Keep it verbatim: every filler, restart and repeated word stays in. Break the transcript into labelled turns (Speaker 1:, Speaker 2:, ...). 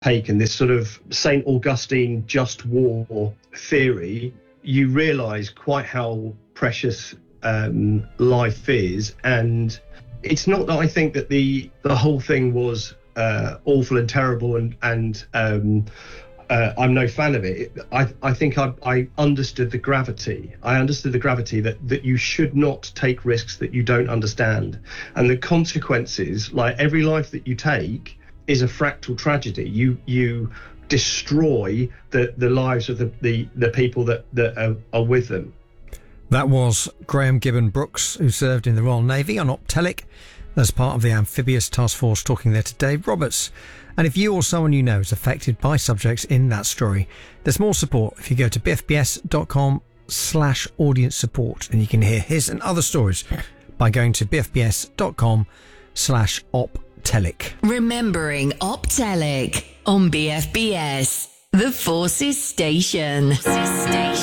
Speaker 1: taken, this sort of Saint Augustine just war theory, you realise quite how precious um, life is. And it's not that I think that the the whole thing was uh, awful and terrible and, and um, uh, I'm no fan of it. I, I think I, I understood the gravity. I understood the gravity that, that you should not take risks that you don't understand. And the consequences, like every life that you take, is a fractal tragedy. You you destroy the, the lives of the, the, the people that, that are, are with them.
Speaker 2: That was Graham Gibbon Brooks, who served in the Royal Navy on Optelic as part of the Amphibious Task Force, talking there to Dave Roberts. And if you or someone you know is affected by subjects in that story, there's more support if you go to bfbs.com slash audience support, and you can hear his and other stories by going to bfbs.com slash optelic.
Speaker 3: Remembering Optelic on B F B S, the Forces Station.